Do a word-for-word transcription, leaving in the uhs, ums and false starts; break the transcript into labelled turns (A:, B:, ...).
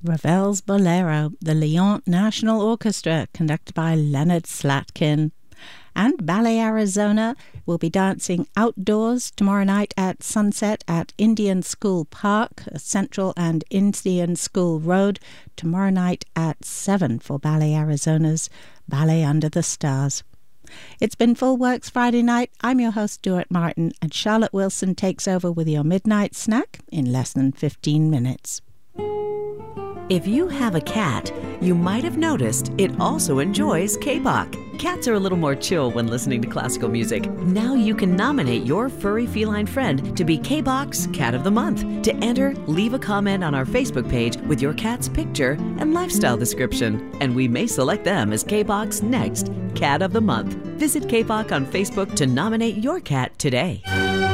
A: Ravel's Bolero, the Lyon National Orchestra, conducted by Leonard Slatkin. And Ballet Arizona will be dancing outdoors tomorrow night at sunset at Indian School Park, Central and Indian School Road, tomorrow night at seven for Ballet Arizona's Ballet Under the Stars. It's been Full Works Friday night. I'm your host, Stuart Martin, and Charlotte Wilson takes over with your midnight snack in less than fifteen minutes.
B: If you have a cat, you might have noticed it also enjoys K-pop. Cats are a little more chill when listening to classical music. Now you can nominate your furry feline friend to be K-Box Cat of the Month. To enter, leave a comment on our Facebook page with your cat's picture and lifestyle description, and we may select them as K-Box next Cat of the Month. Visit K-Pop on Facebook to nominate your cat today.